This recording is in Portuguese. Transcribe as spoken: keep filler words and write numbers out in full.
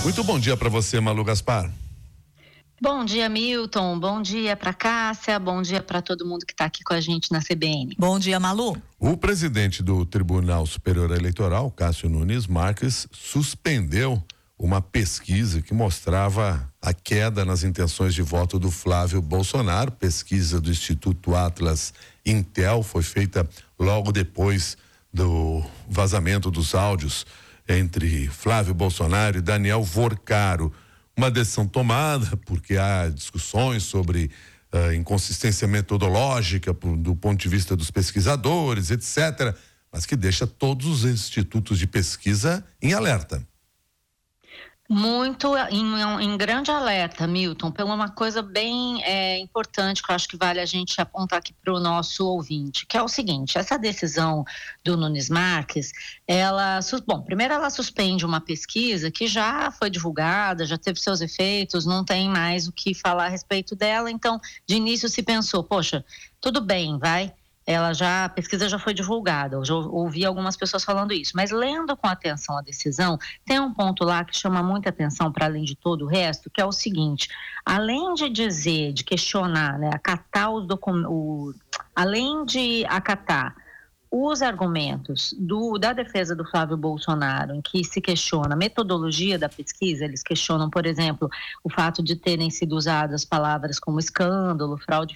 Muito bom dia para você, Malu Gaspar. Bom dia, Milton. Bom dia para Cássia. Bom dia para todo mundo que está aqui com a gente na C B N. Bom dia, Malu. O presidente do Tribunal Superior Eleitoral, Cássio Nunes Marques, suspendeu uma pesquisa que mostrava a queda nas intenções de voto do Flávio Bolsonaro. Pesquisa do Instituto Atlas Intel foi feita logo depois do vazamento dos áudios entre Flávio Bolsonaro e Daniel Vorcaro. Uma decisão tomada porque há discussões sobre uh, inconsistência metodológica por, do ponto de vista dos pesquisadores, etcétera, mas que deixa todos os institutos de pesquisa em alerta. Muito em, em grande alerta, Milton, pela uma coisa bem é, importante que eu acho que vale a gente apontar aqui para o nosso ouvinte, que é o seguinte: essa decisão do Nunes Marques, ela, bom, primeiro ela suspende uma pesquisa que já foi divulgada, já teve seus efeitos, não tem mais o que falar a respeito dela, então de início se pensou, poxa, tudo bem, vai. Ela já, a pesquisa já foi divulgada, eu já ouvi algumas pessoas falando isso, mas lendo com atenção a decisão, tem um ponto lá que chama muita atenção para além de todo o resto, que é o seguinte: além de dizer, de questionar, né, acatar os documentos, além de acatar os argumentos do, da defesa do Flávio Bolsonaro, em que se questiona a metodologia da pesquisa, eles questionam, por exemplo, o fato de terem sido usadas palavras como escândalo, fraude